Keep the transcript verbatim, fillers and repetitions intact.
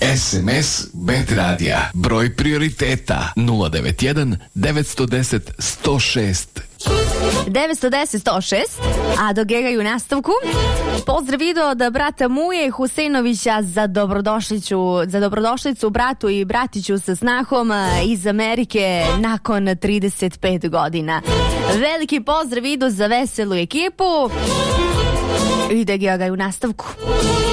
S M S Bet Radija. Broj prioriteta nula devet jedan devet jedan nula sto šest. devetsto deset sto šest, a do Gega u nastavku pozdrav video od brata Muje Husejnovića za dobrodošliću za dobrodošlicu bratu i bratiću sa snahom iz Amerike nakon trideset pet godina. Veliki pozdrav video za veselu ekipu i do Gega u nastavku.